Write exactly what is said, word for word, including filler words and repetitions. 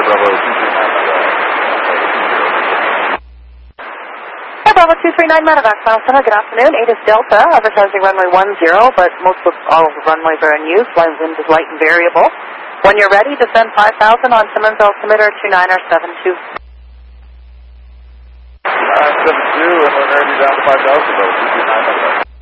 Bravo two three nine Medevac. Hi, Bravo two three nine Medevac, Final Center, good afternoon. eight is Delta, advertising runway one zero, but most of all of the runways are in use. Line wind is light and variable. When you're ready, descend five thousand on Simmons altimeter two nine or seven two. nine seven two, and we're ready down to five thousand, Bravo two three nine Medevac.